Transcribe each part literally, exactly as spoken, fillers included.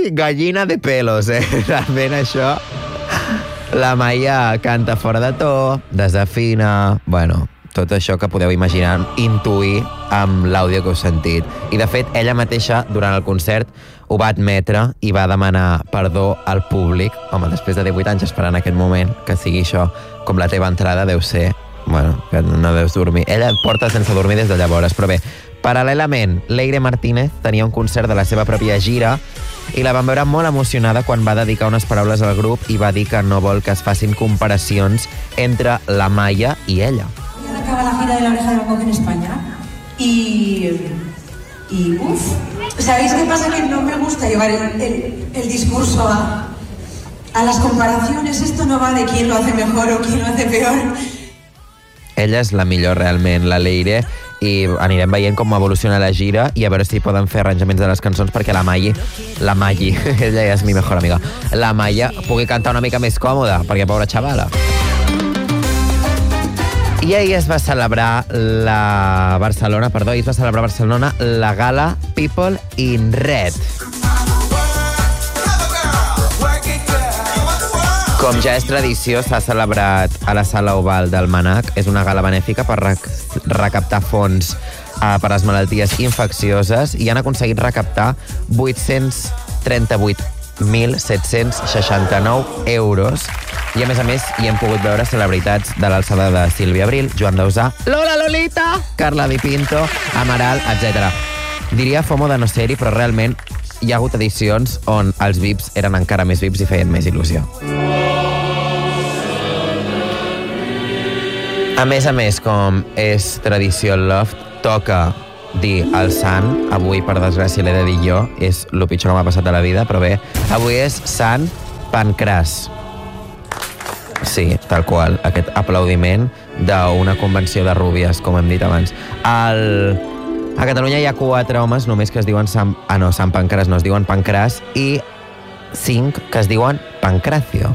gallina de pelos, eh? Realment això... La Maia canta fora de to, desafina... Bueno, tot això que podeu imaginar, intuir amb l'àudio que heu sentit. I, de fet, ella mateixa, durant el concert, ho va admetre i va demanar perdó al públic. Home, després de divuit anys esperant aquest moment, que sigui això com la teva entrada, deu ser... Bueno, que no deus dormir. Ella porta sense dormir des de llavors, però bé. Paral·lelament, Leire Martínez tenia un concert de la seva pròpia gira i la van veure molt emocionada quan va dedicar unes paraules al grup i va dir que no vol que es facin comparacions entre la Maia i ella. Acaba la gira de la Oreja de Van Gogh en España y... y uff, ¿sabéis qué pasa? Que no me gusta llevar el, el, el discurso a, a las comparaciones. Esto no va de quién lo hace mejor o quién lo hace peor. Ella és la millor realment, la Leire, i anirem veient com evoluciona la gira i a veure si poden fer arranjaments de les cançons perquè la Mai, la Mai, ella ja és mi mejor amiga, la Maia pugui cantar una mica més còmoda, perquè pobra xavala. I ahir es va celebrar la Barcelona, perdó, ahir es va celebrar a Barcelona la gala People in Red. Com ja és tradició, s'ha celebrat a la Sala Oval del Manac. És una gala benèfica per rec recaptar fons uh, per a les malalties infeccioses i han aconseguit recaptar vuit-cents trenta-vuit mil set-cents seixanta-nou euros. I a més a més hi hem pogut veure celebritats de l'alçada de Sílvia Abril, Joan Dausà, Lola Lolita, Carla Di Pinto, Amaral, etcètera. Diria FOMO de no ser-hi, però realment hi ha hagut edicions on els V I Ps eren encara més V I Ps i feien més il·lusió. A més a més, com és tradició al Loft, toca dir el sant. Avui, per desgràcia, l'he de dir jo. És el pitjor que m'ha passat a la vida, però bé. Avui és Sant Pancràs. Sí, tal qual. Aquest aplaudiment d'una convenció de rúbies, com hem dit abans. El... A Catalunya hi ha quatre homes només que es diuen Sant... Ah, no, Sant Pancràs no, es diuen Pancràs, i cinc que es diuen Pancracio.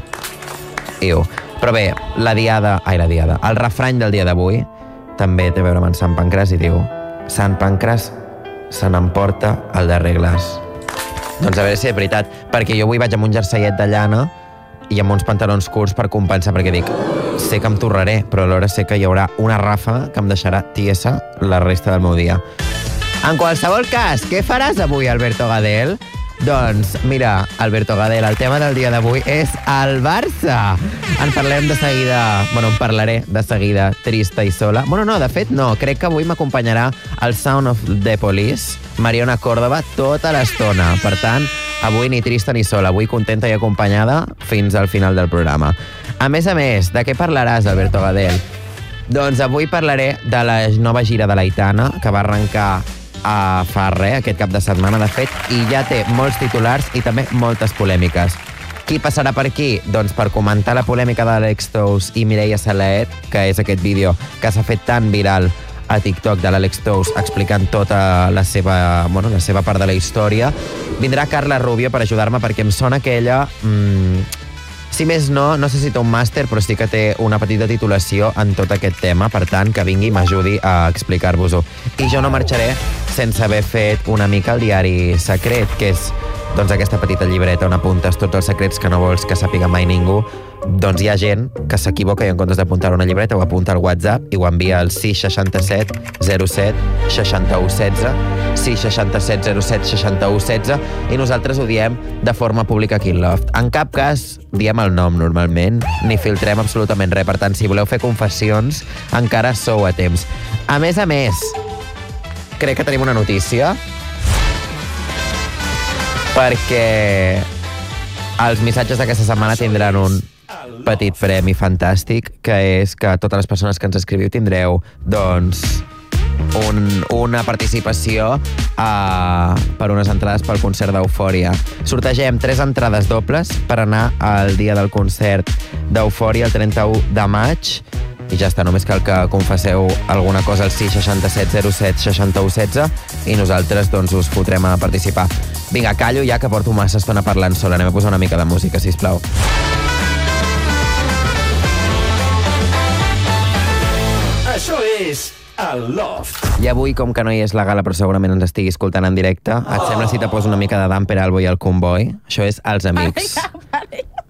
Iu. Però bé, la diada... Ai, la diada. El refrany del dia d'avui també té a veure amb Sant Pancràs i diu: Sant Pancràs se n'emporta el darrer glaç. Doncs a veure si és veritat, perquè jo avui vaig amb un jerseiet de llana i amb uns pantalons curts per compensar, perquè dic, sé que em torraré, però alhora sé que hi haurà una ràfaga que em deixarà tiesa la resta del meu dia. En qualsevol cas, què faràs avui, Alberto Gadel? Doncs, mira, Alberto Gadel, el tema del dia d'avui és el Barça. En parlem de seguida, bueno, en parlaré de seguida trista i sola. Bueno, no, de fet, no, crec que avui m'acompanyarà el Sound of the Police, Mariona Córdoba, tota l'estona. Per tant, avui ni trista ni sola, avui contenta i acompanyada fins al final del programa. A més a més, de què parlaràs, Alberto Gadel? Doncs avui parlaré de la nova gira de l'Aitana, que va arrencar a fa res, aquest cap de setmana, de fet, i ja té molts titulars i també moltes polèmiques. Qui passarà per aquí? Doncs per comentar la polèmica d'Àlex Tous i Mireia Salaet, que és aquest vídeo que s'ha fet tan viral a TikTok de l'Àlex Tous explicant tota la seva, bueno, la seva part de la història. Vindrà Carla Rubio per ajudar-me perquè em sona que ella... Mmm, si més no, no sé si té un màster, però sí que té una petita titulació en tot aquest tema, per tant, que vingui i m'ajudi a explicar-vos-ho. I jo no marxaré sense haver fet una mica el diari secret, que és doncs, aquesta petita llibreta on apuntes tots els secrets que no vols que sàpiga mai ningú. Doncs hi ha gent que s'equivoca i en comptes d'apuntar una llibreta ho apunta al WhatsApp i ho envia al sis seixanta-set zero set seixanta-u setze, sis seixanta-set zero set seixanta-u setze, i nosaltres ho diem de forma pública aquí al Loft. En cap cas diem el nom normalment, ni filtrem absolutament res. Per tant, si voleu fer confessions, encara sou a temps. A més a més, crec que tenim una notícia, perquè els missatges d'aquesta setmana tindran un petit premi fantàstic, que és que totes les persones que ens escriviu tindreu, doncs, un, una participació a, per unes entrades pel concert d'Eufòria. Sortegem tres entrades dobles per anar al dia del concert d'Eufòria el trenta-u de maig. I ja està, només cal que confesseu alguna cosa al sis seixanta-set zero set seixanta-u setze i nosaltres doncs us fotrem a participar. Vinga, callo ja que porto massa estona parlant sola. Anem a posar una mica de música, sisplau. Això és al Loft. I avui, com que no hi és la gala, però segurament ens estigui escoltant en directe, et sembla si te poso una mica de Damper Albo i el Convoy? Això és Els Amics.